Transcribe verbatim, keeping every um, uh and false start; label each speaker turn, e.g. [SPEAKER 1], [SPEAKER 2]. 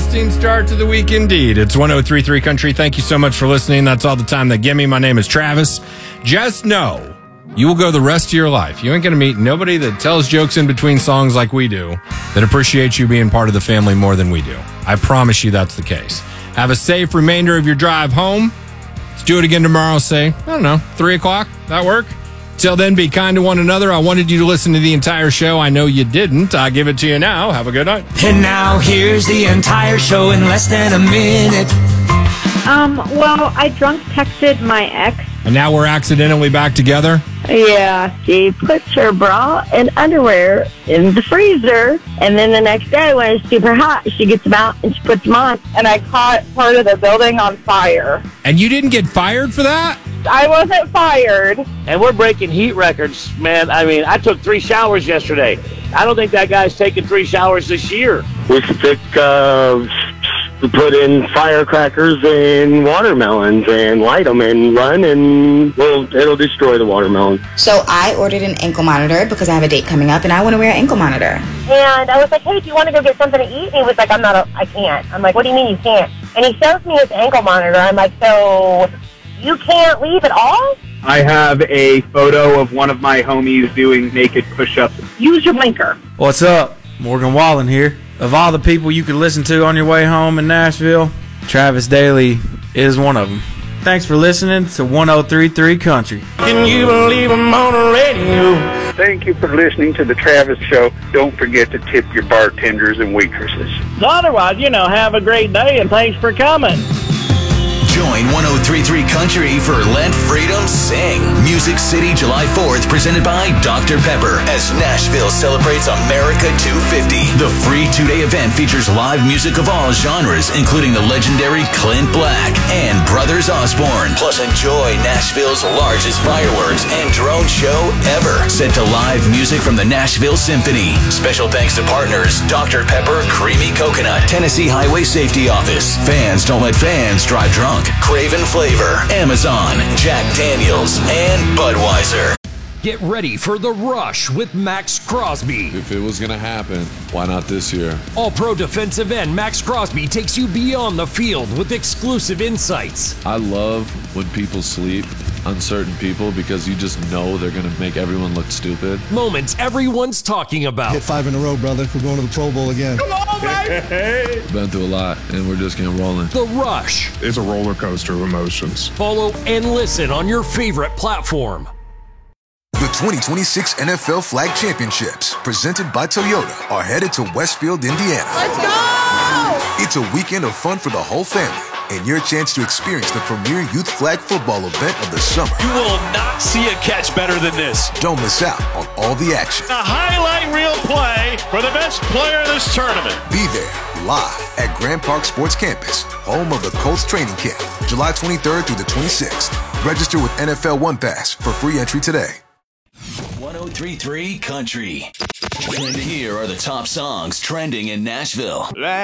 [SPEAKER 1] interesting start to the week indeed. It's one oh three point three Country. Thank you so much for listening. That's all the time they give me. My name is Travis. Just know you will go the rest of your life. You ain't going to meet nobody that tells jokes in between songs like we do, that appreciates you being part of the family more than we do. I promise you that's the case. Have a safe remainder of your drive home. Let's do it again tomorrow, say, I don't know, three o'clock. That work? Till then, be kind to one another. I wanted you to listen to the entire show. I know you didn't. I give it to you now. Have a good night.
[SPEAKER 2] And now here's the entire show in less than a minute.
[SPEAKER 3] Um, well, I drunk texted my ex.
[SPEAKER 1] And now we're accidentally back together?
[SPEAKER 3] Yeah, she puts her bra and underwear in the freezer, and then the next day when it's super hot, she gets them out and she puts them on. And I caught part of the building on fire.
[SPEAKER 1] And you didn't get fired for that?
[SPEAKER 3] I wasn't fired.
[SPEAKER 4] And we're breaking heat records, man. I mean, I took three showers yesterday. I don't think that guy's taken three showers this year.
[SPEAKER 5] We stick, uh, put in firecrackers and watermelons and light them and run, and well, it'll destroy the watermelon.
[SPEAKER 6] So I ordered an ankle monitor because I have a date coming up and I want to wear an ankle monitor.
[SPEAKER 3] And I was like, hey, do you want to go get something to eat? And he was like, I'm not, a, I can't. I'm like, what do you mean you can't? And he shows me his ankle monitor. I'm like, so you can't leave at all?
[SPEAKER 7] I have a photo of one of my homies doing naked push-ups.
[SPEAKER 3] Use your blinker.
[SPEAKER 8] What's up? Morgan Wallen here. Of all the people you could listen to on your way home in Nashville, Travis Daly is one of them. Thanks for listening to one oh three point three Country.
[SPEAKER 2] Can you believe I'm on the radio?
[SPEAKER 7] Thank you for listening to the Travis Show. Don't forget to tip your bartenders and waitresses.
[SPEAKER 4] Otherwise, you know, have a great day and thanks for coming.
[SPEAKER 9] Join one oh three point three Country for Let Freedom Sing. Music City, July fourth, presented by Doctor Pepper, as Nashville celebrates America two fifty. The free two-day event features live music of all genres, including the legendary Clint Black and Brothers Osborne. Plus, enjoy Nashville's largest fireworks and drone show ever, set to live music from the Nashville Symphony. Special thanks to partners Doctor Pepper, Creamy Coconut, Tennessee Highway Safety Office, Fans Don't Let Fans Drive Drunk, Craven Flavor, Amazon, Jack Daniels, and Budweiser.
[SPEAKER 10] Get ready for The Rush with Max Crosby.
[SPEAKER 11] If it was going to happen, why not this year?
[SPEAKER 10] All-pro defensive end Max Crosby takes you beyond the field with exclusive insights.
[SPEAKER 11] I love when people sleep on certain people because you just know they're going to make everyone look stupid.
[SPEAKER 10] Moments everyone's talking about.
[SPEAKER 12] Hit five in a row, brother. We're going to the Pro Bowl again.
[SPEAKER 10] Come on, baby!
[SPEAKER 11] Been through a lot, and we're just getting rolling.
[SPEAKER 10] The Rush.
[SPEAKER 13] It's a roller coaster of emotions.
[SPEAKER 10] Follow and listen on your favorite platform.
[SPEAKER 14] The twenty twenty-six N F L Flag Championships, presented by Toyota, are headed to Westfield, Indiana.
[SPEAKER 15] Let's go!
[SPEAKER 14] It's a weekend of fun for the whole family, and your chance to experience the premier youth flag football event of the summer.
[SPEAKER 16] You will not see a catch better than this.
[SPEAKER 14] Don't miss out on all the action.
[SPEAKER 16] A highlight reel play for the best player of this tournament.
[SPEAKER 14] Be there, live at Grand Park Sports Campus, home of the Colts training camp, July twenty-third through the twenty-sixth. Register with N F L One Pass for free entry today.
[SPEAKER 9] one oh three point three Country. And here are the top songs trending in Nashville.